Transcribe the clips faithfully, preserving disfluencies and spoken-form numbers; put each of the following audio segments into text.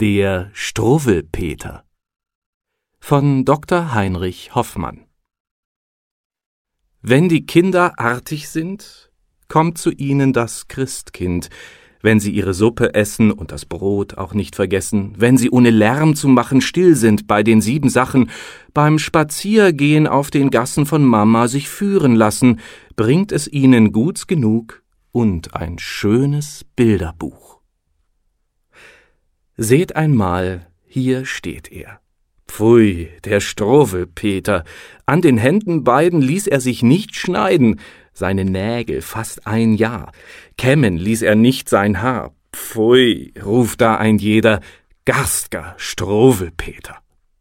Der Struwwelpeter von Doktor Heinrich Hoffmann. Wenn die Kinder artig sind, kommt zu ihnen das Christkind, wenn sie ihre Suppe essen und das Brot auch nicht vergessen, wenn sie ohne Lärm zu machen still sind bei den sieben Sachen, beim Spaziergehen auf den Gassen von Mama sich führen lassen, bringt es ihnen Guts genug und ein schönes Bilderbuch. Seht einmal, hier steht er. Pfui, der Struwwelpeter, an den Händen beiden ließ er sich nicht schneiden, seine Nägel fast ein Jahr, kämmen ließ er nicht sein Haar. Pfui, ruft da ein jeder, garstger Struwwelpeter.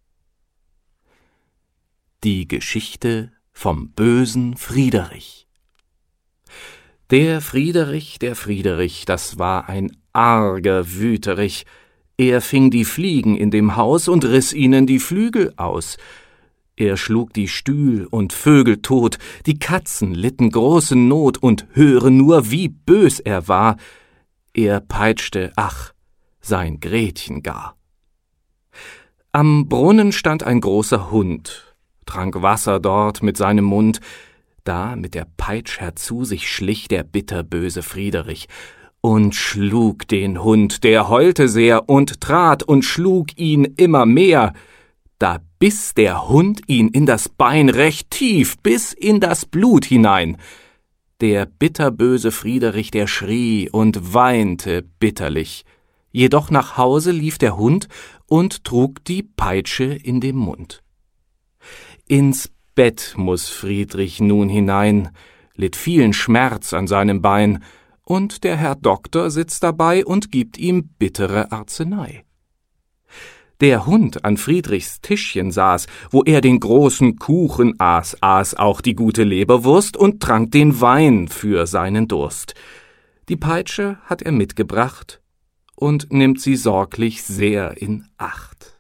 Die Geschichte vom bösen Friederich. Der Friederich, der Friederich, das war ein arger Wüterich. Er fing die Fliegen in dem Haus und riss ihnen die Flügel aus. Er schlug die Stühl und Vögel tot, die Katzen litten große Not, und höre nur, wie bös er war. Er peitschte, ach, sein Gretchen gar. Am Brunnen stand ein großer Hund, trank Wasser dort mit seinem Mund. Da mit der Peitsch herzu sich schlich der bitterböse Friederich und schlug den Hund, der heulte sehr und trat und schlug ihn immer mehr. Da biss der Hund ihn in das Bein recht tief, bis in das Blut hinein. Der bitterböse Friederich, der schrie und weinte bitterlich. Jedoch nach Hause lief der Hund und trug die Peitsche in dem Mund. Ins Bett muß Friedrich nun hinein, litt vielen Schmerz an seinem Bein, und der Herr Doktor sitzt dabei und gibt ihm bittere Arznei. Der Hund an Friedrichs Tischchen saß, wo er den großen Kuchen aß, aß auch die gute Leberwurst und trank den Wein für seinen Durst. Die Peitsche hat er mitgebracht und nimmt sie sorglich sehr in Acht.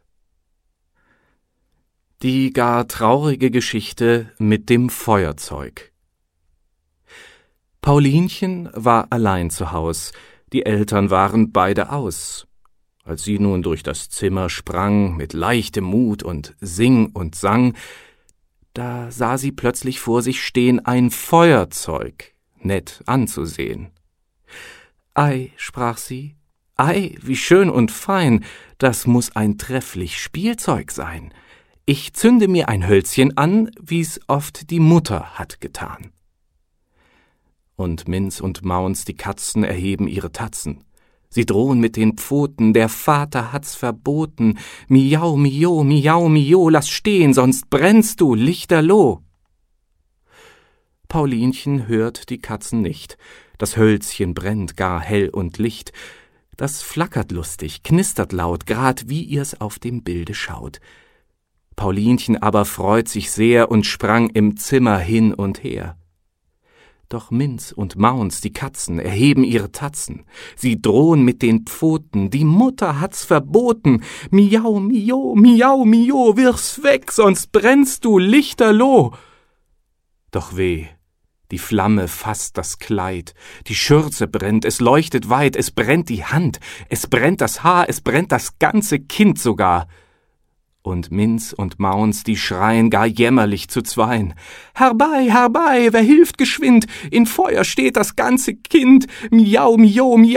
Die gar traurige Geschichte mit dem Feuerzeug. Paulinchen war allein zu Haus, die Eltern waren beide aus. Als sie nun durch das Zimmer sprang, mit leichtem Mut und sing und sang, da sah sie plötzlich vor sich stehen ein Feuerzeug, nett anzusehen. »Ei«, sprach sie, »ei, wie schön und fein, das muß ein trefflich Spielzeug sein. Ich zünde mir ein Hölzchen an, wie's oft die Mutter hat getan.« Und Minz und Maunz, die Katzen, erheben ihre Tatzen. Sie drohen mit den Pfoten, der Vater hat's verboten. Miau, mio, miau, mio, lass stehen, sonst brennst du, lichterloh. Paulinchen hört die Katzen nicht. Das Hölzchen brennt gar hell und licht. Das flackert lustig, knistert laut, grad wie ihr's auf dem Bilde schaut. Paulinchen aber freut sich sehr und sprang im Zimmer hin und her. Doch Minz und Maunz, die Katzen, erheben ihre Tatzen. Sie drohen mit den Pfoten, die Mutter hat's verboten. Miau, mio, miau, mio, wirf's weg, sonst brennst du, lichterloh. Doch weh, die Flamme fasst das Kleid, die Schürze brennt, es leuchtet weit, es brennt die Hand, es brennt das Haar, es brennt das ganze Kind sogar. Und Minz und Maunz, die schreien gar jämmerlich zu zweien. »Herbei, herbei, wer hilft geschwind? In Feuer steht das ganze Kind. Miau, mio, miau.«